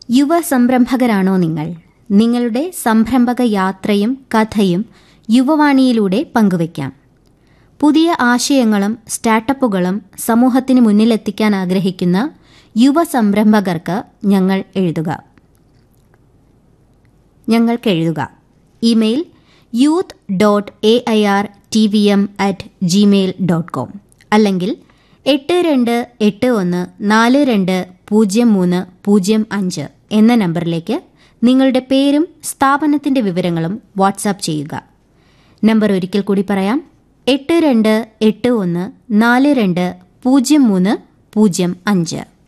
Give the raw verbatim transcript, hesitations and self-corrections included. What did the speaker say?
യുവ സംരംഭകരാണോ നിങ്ങൾ? നിങ്ങളുടെ സംരംഭക യാത്രയും കഥയും യുവവാണിയിലൂടെ പങ്കുവയ്ക്കാം. പുതിയ ആശയങ്ങളും സ്റ്റാർട്ടപ്പുകളും സമൂഹത്തിന് മുന്നിലെത്തിക്കാൻ ആഗ്രഹിക്കുന്ന യുവ സംരംഭകർക്ക് ഞങ്ങൾ എഴുതുക ഞങ്ങൾക്ക് എഴുതുക email youth dot A I R T V M at Gmail dot com അല്ലെങ്കിൽ എട്ട് രണ്ട് എട്ട് ഒന്ന് നാല് രണ്ട് പൂജ്യം മൂന്ന് പൂജ്യം അഞ്ച് എന്ന നമ്പറിലേക്ക് നിങ്ങളുടെ പേരും സ്ഥാപനത്തിന്റെ വിവരങ്ങളും വാട്സാപ്പ് ചെയ്യുക. നമ്പർ ഒരിക്കൽ കൂടി പറയാം: എട്ട് രണ്ട് എട്ട് ഒന്ന് നാല് രണ്ട് പൂജ്യം മൂന്ന് പൂജ്യം അഞ്ച്.